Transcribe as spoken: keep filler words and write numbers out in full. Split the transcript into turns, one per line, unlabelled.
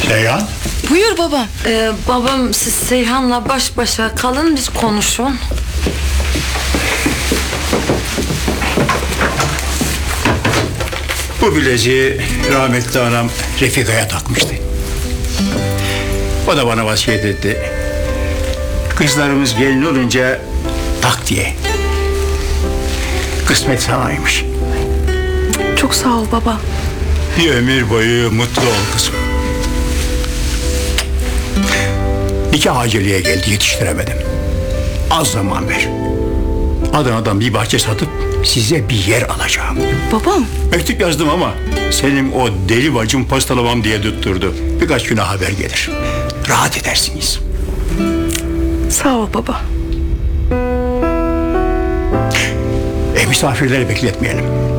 Seyhan.
Buyur babam.
Ee, babam siz Seyhan'la baş başa kalın, biz konuşun.
Bu bileziği rahmetli anam Refika'ya takmıştı. O da bana vasiyet etti. Kızlarımız gelin olunca tak diye. Kısmet sanaymış.
Çok sağ ol baba.
Bir ömür boyu mutlu ol kızım. Nikah aceleye geldi, yetiştiremedim. Az zaman ver. Adana'dan bir bahçe satıp size bir yer alacağım.
Babam.
Mektup yazdım ama senin o deli bacım postalamam diye tutturdu. Birkaç güne haber gelir. Rahat edersiniz.
Sağ ol baba.
E misafirleri bekletmeyelim.